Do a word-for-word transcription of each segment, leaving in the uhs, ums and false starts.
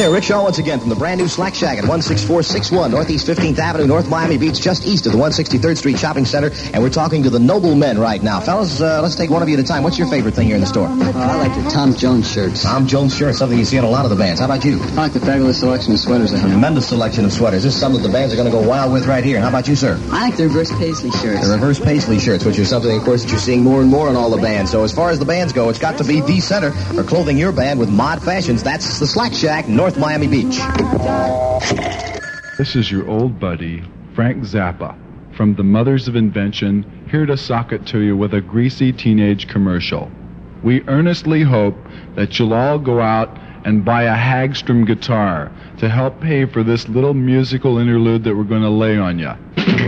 there. Rick Shaw once again from the brand new Slack Shack at one six four six one Northeast fifteenth Avenue, North Miami Beach, just east of the one sixty-third Street Shopping Center. And we're talking to the noble men right now. Fellas, uh, let's take one of you at a time. What's your favorite thing here in the store? Oh, I like the Tom Jones shirts. Tom Jones shirts, something you see in a lot of the bands. How about you? I like the fabulous selection of sweaters they have. Tremendous selection of sweaters. This is something that the bands are going to go wild with right here. How about you, sir? I like the reverse paisley shirts. The reverse paisley shirts, which is something, of course, that you're seeing more and more in all the bands. So as far as the bands go, it's got to be the center for clothing your band with mod fashions. That's the Slack Shack, North Miami Beach. This is your old buddy, Frank Zappa, from the Mothers of Invention, here to sock it to you with a greasy teenage commercial. We earnestly hope that you'll all go out and buy a Hagstrom guitar to help pay for this little musical interlude that we're going to lay on you.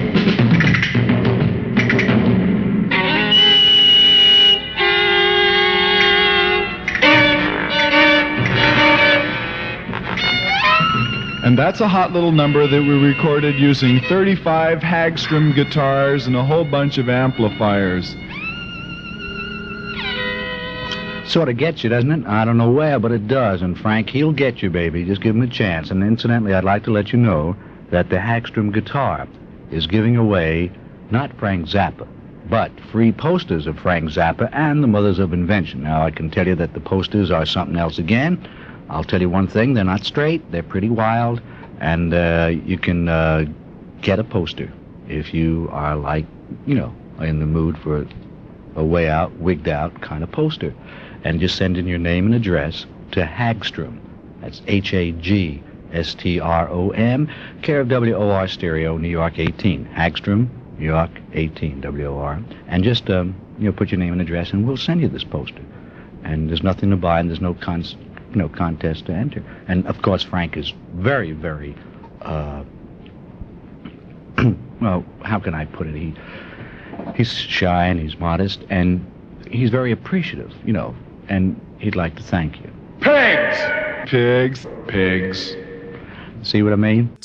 And that's a hot little number that we recorded using thirty-five Hagstrom guitars and a whole bunch of amplifiers. Sort of gets you, doesn't it? I don't know where, but it does. And Frank, he'll get you, baby. Just give him a chance. And incidentally, I'd like to let you know that the Hagstrom guitar is giving away not Frank Zappa, but free posters of Frank Zappa and the Mothers of Invention. Now, I can tell you that the posters are something else again. I'll tell you one thing, they're not straight, they're pretty wild, and uh, you can uh, get a poster if you are like, you know, in the mood for a, a way out, wigged out kind of poster. And just send in your name and address to Hagstrom. That's H A G S T R O M, care of W O R Stereo, New York eighteen. Hagstrom, New York eighteen, W O R. And just, um, you know, put your name and address, and we'll send you this poster. And there's nothing to buy, and there's no cons... you know, contest to enter. And, of course, Frank is very, very, uh, well, how can I put it? He He's shy and he's modest, and he's very appreciative, you know, and he'd like to thank you. Pigs! Pigs. Pigs. See what I mean?